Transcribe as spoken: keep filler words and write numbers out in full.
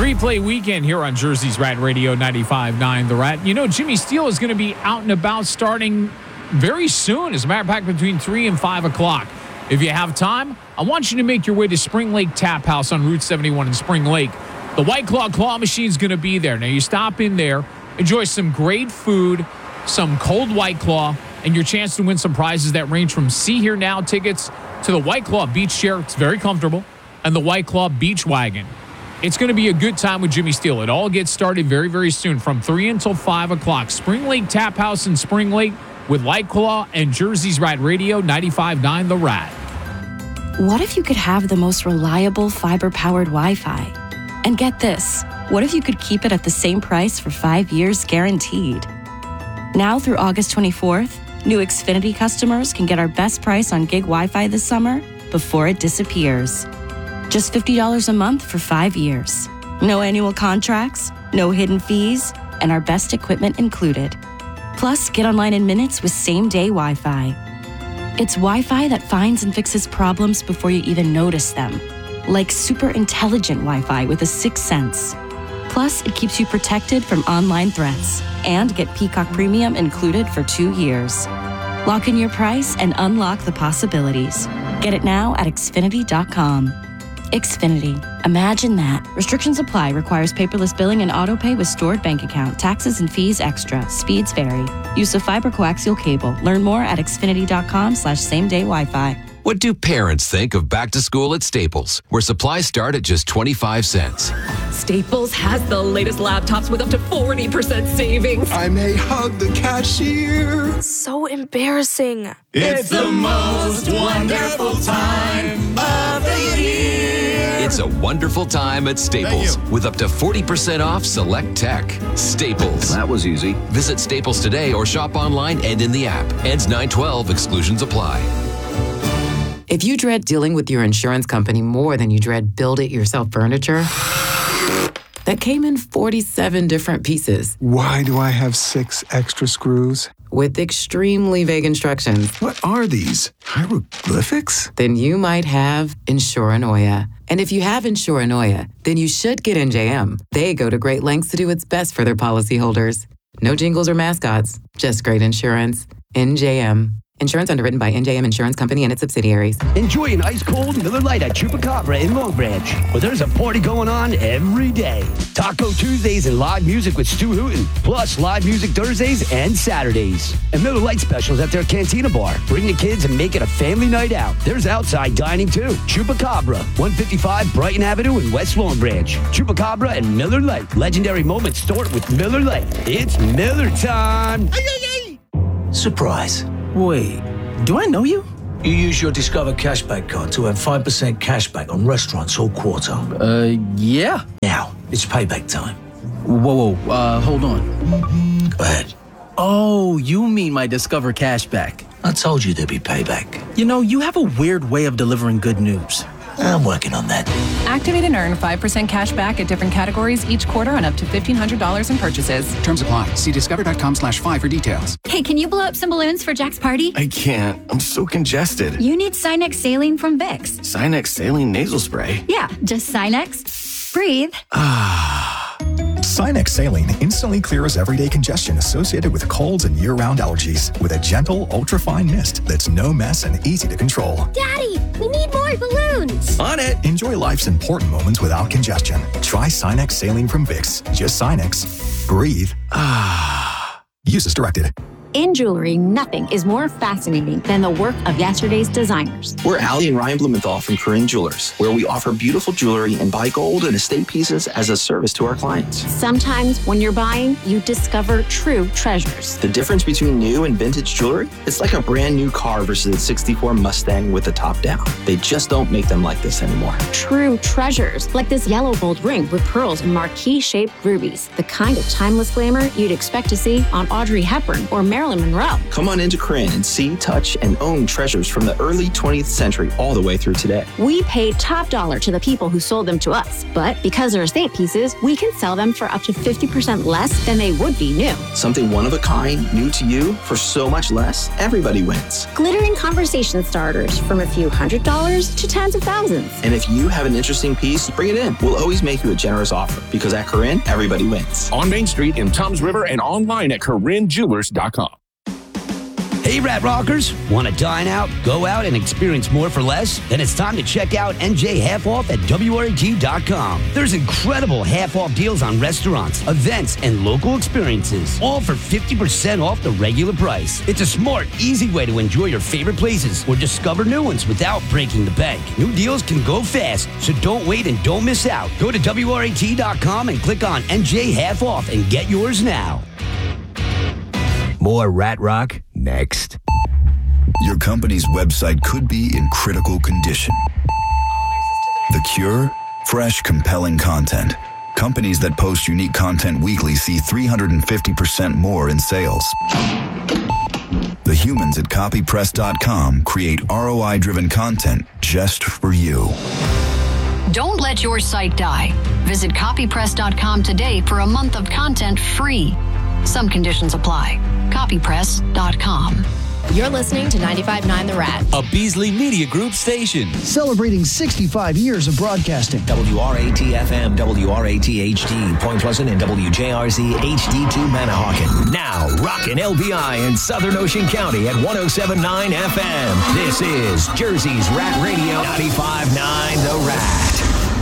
Three-play weekend here on Jersey's Rat Radio ninety-five point nine The Rat. You know, Jimmy Steele is going to be out and about starting very soon. As a matter of fact, between three and five o'clock. If you have time, I want you to make your way to Spring Lake Tap House on Route seventy-one in Spring Lake. The White Claw Claw Machine is going to be there. Now, you stop in there, enjoy some great food, some cold White Claw, and your chance to win some prizes that range from See Here Now tickets to the White Claw Beach Chair. It's very comfortable. And the White Claw Beach Wagon. It's going to be a good time with Jimmy Steele. It all gets started very, very soon from three until five o'clock. Spring Lake Tap House in Spring Lake with White Claw and Jersey's Rat Radio ninety-five point nine The Rat. What if you could have the most reliable fiber-powered Wi-Fi? And get this, what if you could keep it at the same price for five years guaranteed? Now through August twenty-fourth, new Xfinity customers can get our best price on gig Wi-Fi this summer before it disappears. Just fifty dollars a month for five years. No annual contracts, no hidden fees, and our best equipment included. Plus, get online in minutes with same-day Wi-Fi. It's Wi-Fi that finds and fixes problems before you even notice them. Like super intelligent Wi-Fi with a sixth sense. Plus, it keeps you protected from online threats. And get Peacock Premium included for two years. Lock in your price and unlock the possibilities. Get it now at Xfinity dot com. Xfinity. Imagine that. Restrictions apply. Requires paperless billing and auto pay with stored bank account. Taxes and fees extra. Speeds vary. Use of fiber coaxial cable. Learn more at Xfinity dot com slash same day Wi-Fi. What do parents think of back to school at Staples, where supplies start at just twenty-five cents? Staples has the latest laptops with up to forty percent savings. I may hug the cashier. So embarrassing. It's the most wonderful time of the year. It's a wonderful time at Staples with up to forty percent off select tech. Staples. That was easy. Visit Staples today or shop online and in the app. Ends nine twelve. Exclusions apply. If you dread dealing with your insurance company more than you dread build-it-yourself furniture that came in forty-seven different pieces. Why do I have six extra screws? With extremely vague instructions. What are these? Hieroglyphics? Then you might have Insuranoia. And if you have Insuranoia, then you should get N J M. They go to great lengths to do its best for their policyholders. No jingles or mascots, just great insurance. N J M. Insurance underwritten by N J M Insurance Company and its subsidiaries. Enjoy an ice-cold Miller Lite at Chupacabra in Long Branch, where there's a party going on every day. Taco Tuesdays and live music with Stu Hooten, plus live music Thursdays and Saturdays. And Miller Lite specials at their Cantina Bar. Bring the kids and make it a family night out. There's outside dining, too. Chupacabra, one fifty-five Brighton Avenue in West Long Branch. Chupacabra and Miller Lite. Legendary moments start with Miller Lite. It's Miller time. Surprise. Wait, do I know you? You use your Discover Cashback card to earn five percent cashback on restaurants all quarter. Uh, yeah. Now, it's payback time. Whoa, whoa, uh, hold on. Go ahead. Oh, you mean my Discover Cashback. I told you there'd be payback. You know, you have a weird way of delivering good news. I'm working on that. Activate and earn five percent cash back at different categories each quarter on up to fifteen hundred dollars in purchases. Terms apply. See discover.com slash five for details. Hey, can you blow up some balloons for Jack's party? I can't. I'm so congested. You need Sinex Saline from Vicks. Sinex Saline Nasal Spray? Yeah, just Sinex. Breathe. Ah. Sinex Saline instantly clears everyday congestion associated with colds and year-round allergies with a gentle, ultra-fine mist that's no mess and easy to control. Daddy, we need more balloons. On it. Enjoy life's important moments without congestion. Try Sinex Saline from Vicks. Just Sinex. Breathe. Ah. Use as directed. In jewelry, nothing is more fascinating than the work of yesterday's designers. We're Allie and Ryan Blumenthal from Corinne Jewelers, where we offer beautiful jewelry and buy gold and estate pieces as a service to our clients. Sometimes when you're buying, you discover true treasures. The difference between new and vintage jewelry, it's like a brand new car versus a sixty-four Mustang with the top down. They just don't make them like this anymore. True treasures, like this yellow gold ring with pearls and marquise-shaped rubies. The kind of timeless glamour you'd expect to see on Audrey Hepburn or Marilyn Marilyn Monroe. Come on into Corinne and see, touch, and own treasures from the early twentieth century all the way through today. We paid top dollar to the people who sold them to us, but because they're estate pieces, we can sell them for up to fifty percent less than they would be new. Something one of a kind, new to you, for so much less, everybody wins. Glittering conversation starters from a few hundred dollars to tens of thousands. And if you have an interesting piece, bring it in. We'll always make you a generous offer because at Corinne, everybody wins. On Main Street in Toms River and online at Corinne Jewelers dot com. Hey, Rat Rockers, want to dine out, go out, and experience more for less? Then it's time to check out N J Half Off at W R A T dot com. There's incredible half-off deals on restaurants, events, and local experiences, all for fifty percent off the regular price. It's a smart, easy way to enjoy your favorite places or discover new ones without breaking the bank. New deals can go fast, so don't wait and don't miss out. Go to W R A T dot com and click on N J Half Off and get yours now. More Rat Rock next. Your company's website could be in critical condition. The cure? Fresh, compelling content. Companies that post unique content weekly see three hundred fifty percent more in sales. The humans at copy press dot com create R O I-driven content just for you. Don't let your site die. Visit copy press dot com today for a month of content free. Some conditions apply. copy press dot com. You're listening to ninety-five point nine The Rat, a Beasley Media Group station. Celebrating sixty-five years of broadcasting. W R A T F M, W R A T H D, Point Pleasant, and W J R Z H D two Manahawkin. Now, rockin' L B I in Southern Ocean County at one oh seven point nine F M. This is Jersey's Rat Radio, ninety-five point nine The Rat.